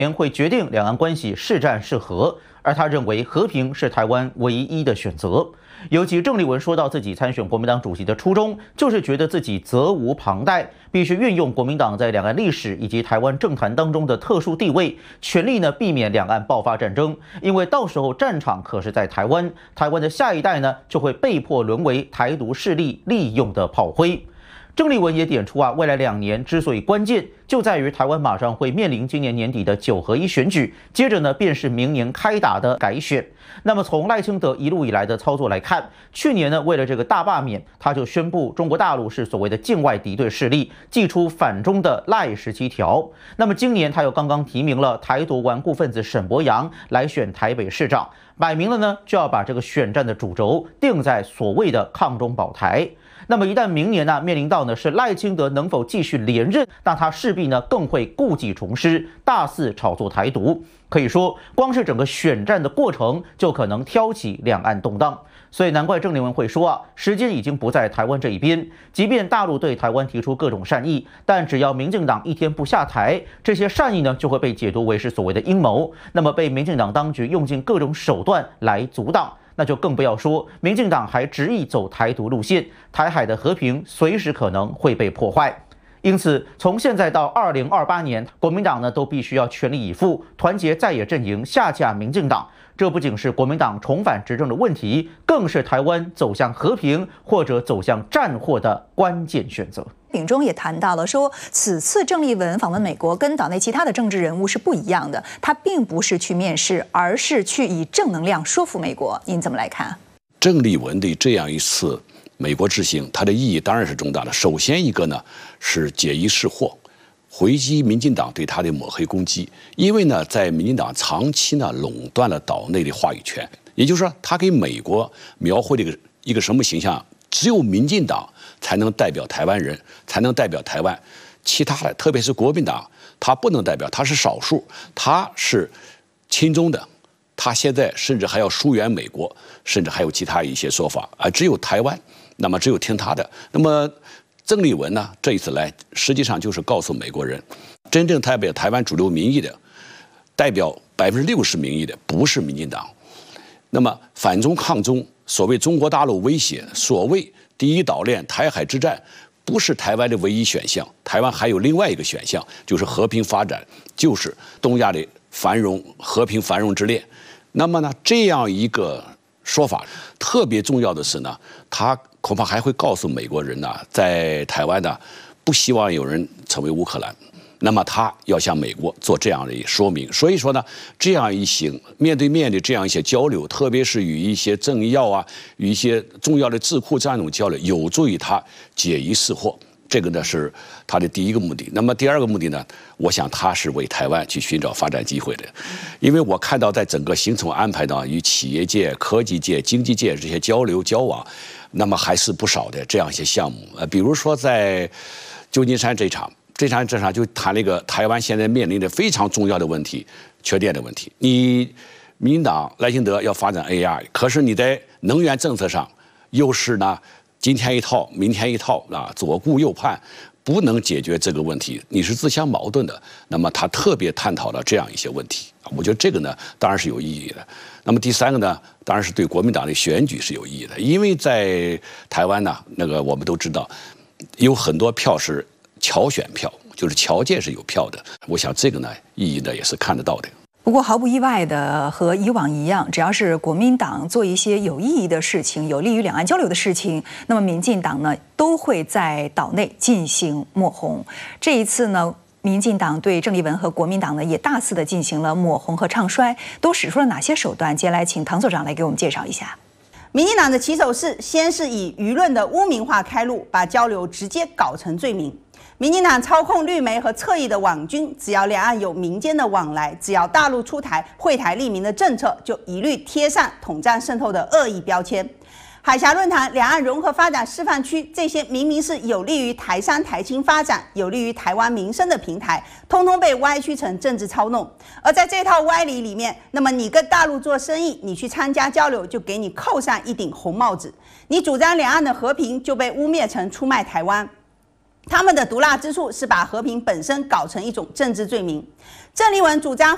会决定两岸关系是战是和，而他认为和平是台湾唯一的选择。尤其郑丽文说到自己参选国民党主席的初衷，就是觉得自己责无旁贷，必须运用国民党在两岸历史以及台湾政坛当中的特殊地位，全力避免两岸爆发战争，因为到时候战场可是在台湾，台湾的下一代就会被迫沦为台独势力利用的炮灰。郑丽文也点出未来2年之所以关键，就在于台湾马上会面临今年年底的9合1选举，接着便是明年开打的改选。那么从赖清德一路以来的操作来看，去年为了这个大罢免，他就宣布中国大陆是所谓的境外敌对势力，祭出反中的赖17条。那么今年他又刚刚提名了台独顽固分子沈伯洋来选台北市长，摆明了就要把这个选战的主轴定在所谓的抗中保台。那么一旦明年面临到是赖清德能否继续连任，那他势必更会故技重施，大肆炒作台独。可以说，光是整个选战的过程就可能挑起两岸动荡。所以难怪郑丽文会说时间已经不在台湾这一边。即便大陆对台湾提出各种善意，但只要民进党一天不下台，这些善意就会被解读为是所谓的阴谋，那么被民进党当局用尽各种手段来阻挡。那就更不要说民进党还执意走台独路线，台海的和平随时可能会被破坏。因此，从现在到2028年，国民党都必须要全力以赴，团结在野阵营下架民进党。这不仅是国民党重返执政的问题，更是台湾走向和平或者走向战祸的关键选择。 秉中也谈到了说，此次郑丽文访问美国跟岛内其他的政治人物是不一样的，他并不是去面试，而是去以正能量说服美国。您怎么来看？ 郑丽文的这样一次美国之行，它的意义当然是重大的。首先一个是解疑释惑，回击民进党对他的抹黑攻击。因为在民进党长期垄断了岛内的话语权，也就是说，他给美国描绘了一个什么形象？只有民进党才能代表台湾人，才能代表台湾，其他的，特别是国民党，他不能代表，他是少数，他是亲中的，他现在甚至还要疏远美国，甚至还有其他一些说法，只有台湾，那么只有听他的。那么郑丽文这一次来，实际上就是告诉美国人，真正代表台湾主流民意的，代表60%民意的，不是民进党。那么反中抗中，所谓中国大陆威胁，所谓第一岛链、台海之战，不是台湾的唯一选项。台湾还有另外一个选项，就是和平发展，就是东亚的繁荣、和平繁荣之恋。那么这样一个说法，特别重要的是他恐怕还会告诉美国人在台湾不希望有人成为乌克兰。那么他要向美国做这样的说明，所以说这样一行面对面的这样一些交流，特别是与一些政要与一些重要的智库这样一种交流，有助于他解疑释惑。这个是他的第一个目的。那么第二个目的我想他是为台湾去寻找发展机会的，因为我看到在整个行程安排与企业界、科技界、经济界这些交流交往，那么还是不少的这样一些项目。比如说在旧金山这场就谈了一个台湾现在面临的非常重要的问题——缺电的问题。你民进党赖清德要发展 AI， 可是你在能源政策上又是今天一套明天一套左顾右盼，不能解决这个问题，你是自相矛盾的。那么他特别探讨了这样一些问题，我觉得这个当然是有意义的。那么第三个当然是对国民党的选举是有意义的，因为在台湾我们都知道有很多票是侨选票，就是侨界是有票的。我想这个意义也是看得到的。 不过毫不意外的，和以往一样，只要是国民党做一些有意义的事情，有利于两岸交流的事情，那么民进党都会在岛内进行抹红。这一次民进党对郑丽文和国民党也大肆的进行了抹红和唱衰，都使出了哪些手段？接下来请唐所长来给我们介绍一下。 民进党的起手式，先是以舆论的污名化开路，把交流直接搞成罪名。民进党操控绿媒和侧翼的网军，只要两岸有民间的往来，只要大陆出台惠台利民的政策，就一律贴上统战渗透的恶意标签。海峡论坛、两岸融合发展示范区，这些明明是有利于台商台青发展、有利于台湾民生的平台，通通被歪曲成政治操弄。而在这套歪理里面，那么你跟大陆做生意，你去参加交流，就给你扣上一顶红帽子；你主张两岸的和平，就被污蔑成出卖台湾。他们的毒辣之处是把和平本身搞成一种政治罪名。郑丽文主张